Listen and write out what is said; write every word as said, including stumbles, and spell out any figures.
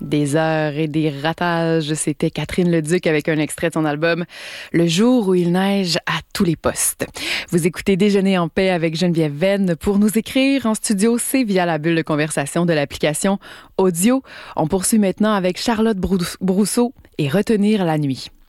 Des heures et des ratages, c'était Catherine Leduc avec un extrait de son album « Le jour où il neige à tous les postes ». Vous écoutez Déjeuner en paix avec Geneviève Venn. Pour nous écrire en studio, c'est via la bulle de conversation de l'application Audio. On poursuit maintenant avec Charlotte Brousseau et Retenir la nuit.